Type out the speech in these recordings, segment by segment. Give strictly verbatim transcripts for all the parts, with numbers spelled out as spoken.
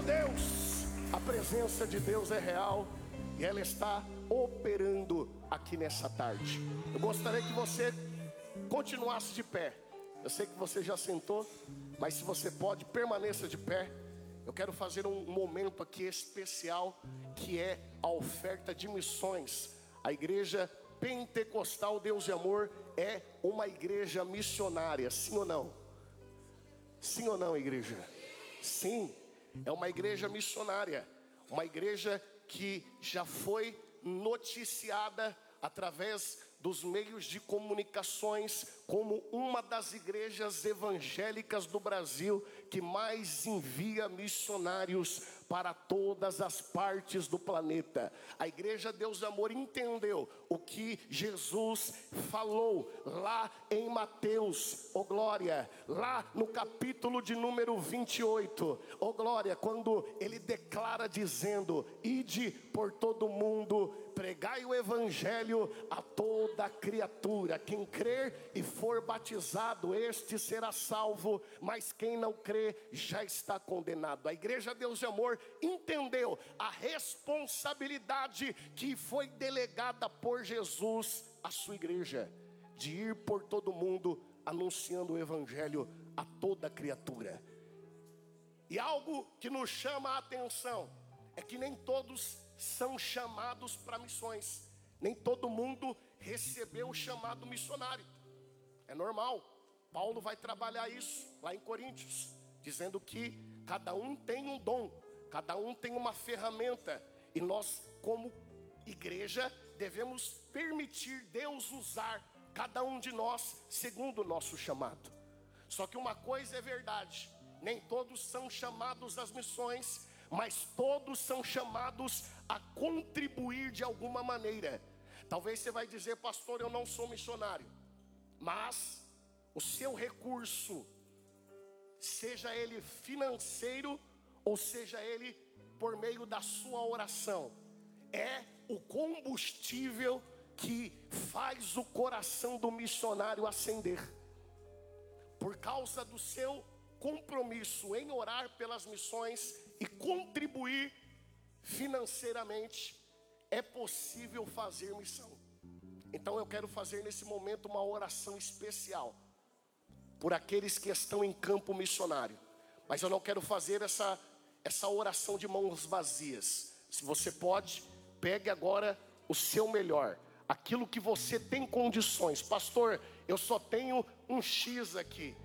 Deus, a presença de Deus é real e ela está operando aqui nessa tarde. Eu gostaria que você continuasse de pé. Eu sei que você já sentou, mas se você pode, permaneça de pé. Eu quero fazer um momento aqui especial, que é a oferta de missões. A igreja pentecostal Deus de Amor é uma igreja missionária, sim ou não? Sim ou não, igreja? Sim, é uma igreja missionária, uma igreja que já foi noticiada através dos meios de comunicações como uma das igrejas evangélicas do Brasil que mais envia missionários para todas as partes do planeta. A igreja Deus de Amor entendeu o que Jesus falou lá em Mateus, oh glória, lá no capítulo de número vinte e oito, oh glória, quando ele declara dizendo: ide por todo mundo, pregai o evangelho a toda criatura. Quem crer e for batizado, este será salvo, mas quem não crer já está condenado. A igreja Deus de Amor entendeu a responsabilidade que foi delegada por Jesus à sua igreja, de ir por todo mundo anunciando o evangelho a toda criatura. E algo que nos chama a atenção é que nem todos são chamados para missões. Nem todo mundo recebeu o chamado missionário. É normal. Paulo vai trabalhar isso lá em Coríntios, dizendo que cada um tem um dom, cada um tem uma ferramenta, e nós, como igreja, devemos permitir Deus usar cada um de nós segundo o nosso chamado. Só que uma coisa é verdade: nem todos são chamados às missões, mas todos são chamados a contribuir de alguma maneira. Talvez você vai dizer: pastor, eu não sou missionário. Mas o seu recurso, seja ele financeiro ou seja ele por meio da sua oração, é o combustível que faz o coração do missionário acender. Por causa do seu compromisso em orar pelas missões e contribuir financeiramente, é possível fazer missão. Então eu quero fazer nesse momento uma oração especial por aqueles que estão em campo missionário. Mas eu não quero fazer essa, essa oração de mãos vazias. Se você pode, pegue agora o seu melhor, aquilo que você tem condições. Pastor, eu só tenho um X aqui.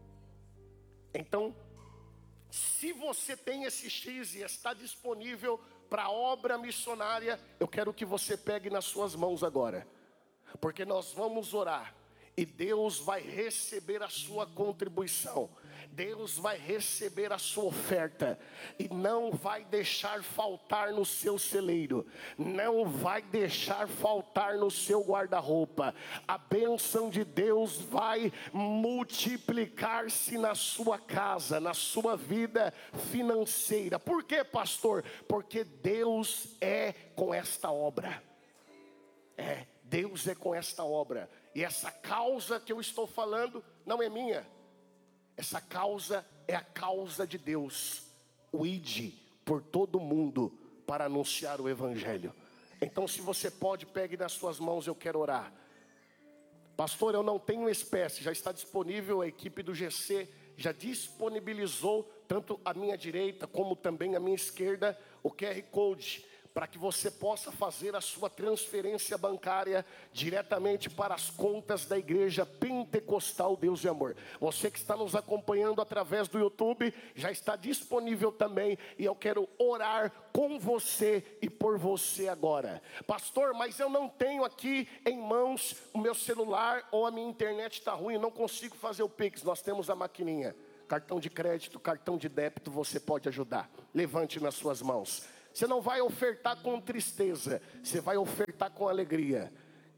Então, se você tem esse X e está disponível para a obra missionária, eu quero que você pegue nas suas mãos agora, porque nós vamos orar e Deus vai receber a sua contribuição, Deus vai receber a sua oferta e não vai deixar faltar no seu celeiro, não vai deixar faltar no seu guarda-roupa. A bênção de Deus vai multiplicar-se na sua casa, na sua vida financeira. Por quê, pastor? Porque Deus é com esta obra. É, Deus é com esta obra. E essa causa que eu estou falando não é minha. Essa causa é a causa de Deus. O ide por todo mundo para anunciar o evangelho. Então, se você pode, pegue nas suas mãos, eu quero orar. Pastor, eu não tenho espécie. Já está disponível, a equipe do G C já disponibilizou, tanto a minha direita como também a minha esquerda, o Q R Code, para que você possa fazer a sua transferência bancária diretamente para as contas da igreja pentecostal Deus de Amor. Você que está nos acompanhando através do YouTube, já está disponível também, e eu quero orar com você e por você agora. Pastor, mas eu não tenho aqui em mãos o meu celular, ou a minha internet está ruim, eu não consigo fazer o Pix. Nós temos a maquininha, cartão de crédito, cartão de débito, você pode ajudar. Levante nas suas mãos. Você não vai ofertar com tristeza, você vai ofertar com alegria.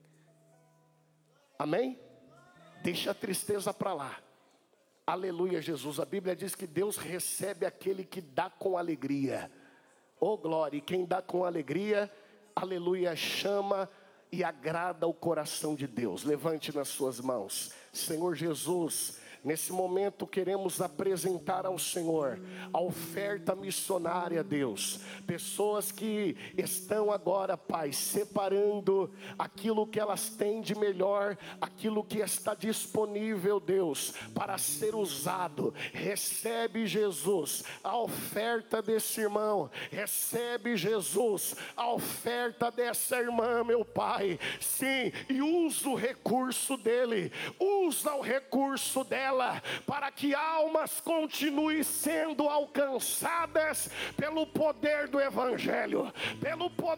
Amém? Deixa a tristeza para lá. Aleluia, Jesus. A Bíblia diz que Deus recebe aquele que dá com alegria. Oh glória, e quem dá com alegria, aleluia, chama e agrada o coração de Deus. Levante nas suas mãos. Senhor Jesus, Nesse momento queremos apresentar ao Senhor a oferta missionária, Deus. Pessoas que estão agora, Pai, separando aquilo que elas têm de melhor, aquilo que está disponível, Deus, para ser usado. Recebe, Jesus, a oferta desse irmão. Recebe, Jesus, a oferta dessa irmã, meu Pai. Sim, e usa o recurso dele, usa o recurso dela, para que almas continuem sendo alcançadas pelo poder do Evangelho, pelo poder